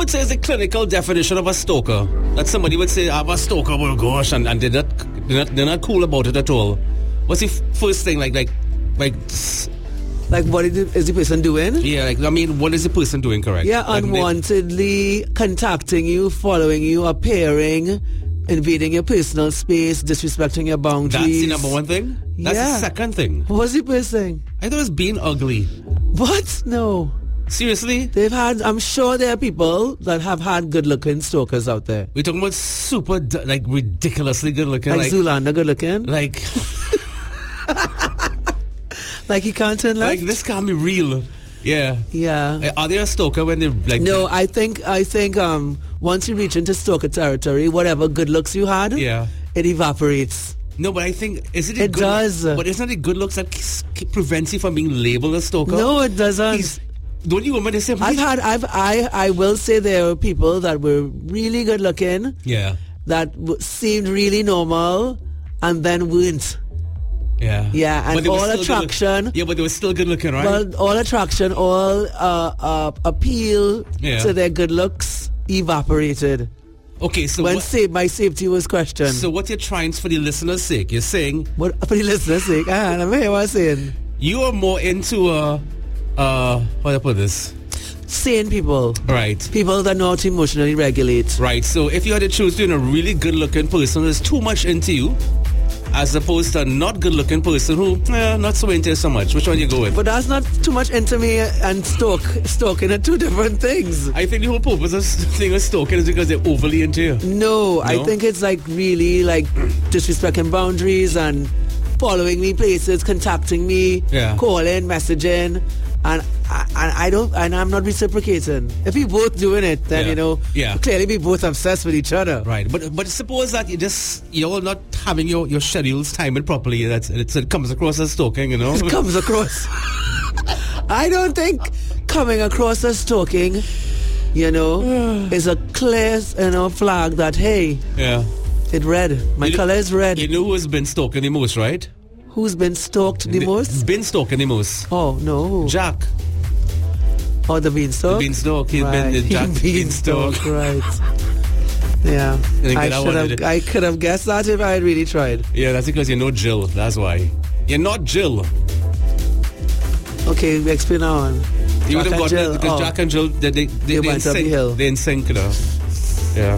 would say is the clinical definition of a stalker? That somebody would say, I'm a stalker, oh gosh, and they're not cool about it at all. What's the first thing, like what is the person doing? Yeah, what is the person doing, correct? Yeah, unwantedly contacting you, following you, appearing, invading your personal space, disrespecting your boundaries. That's the number one thing? That's the second thing. What's the first thing? I thought it was being ugly. What? No. Seriously? I'm sure there are people that have had good-looking stalkers out there. We're talking about super, ridiculously good-looking. Like Zoolander good-looking? Like... Like he can't turn left? Like, this can't be real. Yeah. Yeah. Are they a stalker when they like... No, I think once you reach into stalker territory, whatever good looks you had, it evaporates. No, but I think... It does. But isn't it good looks that prevents you from being labeled a stalker? No, it doesn't. Don't you remember the same? I will say there were people that were really good looking. Yeah. That seemed really normal and then weren't. Yeah. Yeah, and all attraction. Yeah, but they were still good looking, right? Well, all attraction, all appeal to their good looks evaporated. Okay, so when my safety was questioned. So what you're trying, for the listener's sake, you're saying... What, for the listener's sake? Let me hear what I'm saying. You are more into how do I put this? Sane people. Right. People that know how to emotionally regulate. Right, so if you had to choose between a really good-looking person who's too much into you, as opposed to a not good-looking person who, not so into you so much, which one you go with? But that's not too much into me and stalking are two different things. I think the whole purpose of stalking is because they're overly into you. No, I think it's like really like disrespecting boundaries and following me places, contacting me, calling, messaging, and I'm not reciprocating. If we both doing it, then clearly we both obsessed with each other. Right, but suppose that you're not having your schedules timed properly. It comes across as stalking, It comes across. I don't think coming across as stalking, is a clear flag that it's red. My color is red. You know who's been stalking the most, right? Who's been stalked the most? Been stalking the most. Oh, no. Jack. Oh, the beanstalk? The beanstalk. He's been the Jack beanstalk. Right. Yeah. I could have guessed that if I had really tried. Yeah, that's because you're not Jill. That's why. You're not Jill. Okay, explain now on. You would have gotten it because Jack and Jill, they went up the hill. They're in sync, Yeah.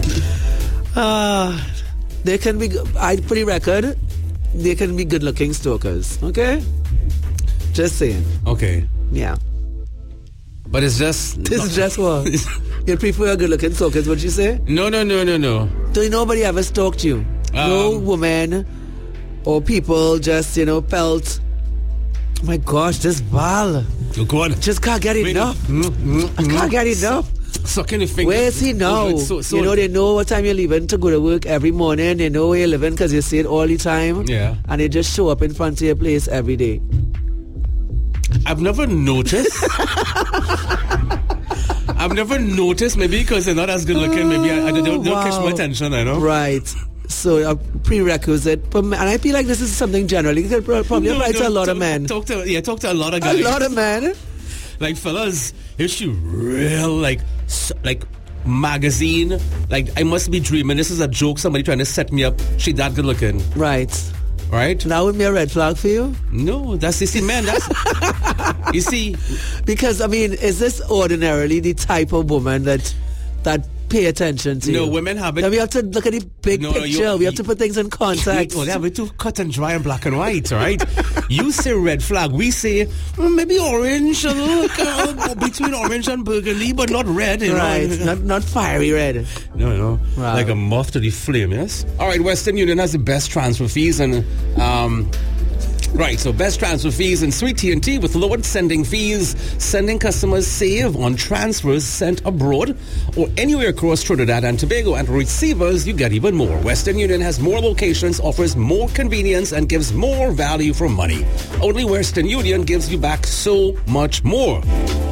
They can be, for the record, they can be good-looking stalkers, okay? Just saying. Okay. Yeah. But it's just... This is just what? You prefer good-looking stalkers, what you say? No. So nobody ever stalked you? No woman or people just, felt... Oh my gosh, this Val. Oh God. Just can't get enough. I can't get enough. Sucking the finger. Where is he now? They know what time you're leaving to go to work every morning. They know where you're living because you see it all the time. Yeah. And they just show up in front of your place every day. I've never noticed. Maybe because they're not as good looking. Maybe I don't catch my attention, I know. Right. So a prerequisite. And I feel like this is something generally. You could probably apply to a lot of men. Talk to a lot of guys. A lot of men. Like, fellas, is she real, like magazine? Like, I must be dreaming. This is a joke. Somebody trying to set me up. She that good looking. Right. That would be a red flag for you? No, that's, you see, man, that's... you see... Because, is this ordinarily the type of woman that pay attention to? No, women have it. Now we have to look at the big picture. We have to put things in context. They have it too cut and dry and black and white, right? You say red flag. We say maybe orange, between orange and burgundy, but not red. Right, not fiery red. No. Right. Like a moth to the flame, yes? All right, Western Union has the best transfer fees and... Right, so best transfer fees in Sweet T&T with lowered sending fees. Sending customers save on transfers sent abroad or anywhere across Trinidad and Tobago. And receivers, you get even more. Western Union has more locations, offers more convenience, and gives more value for money. Only Western Union gives you back so much more.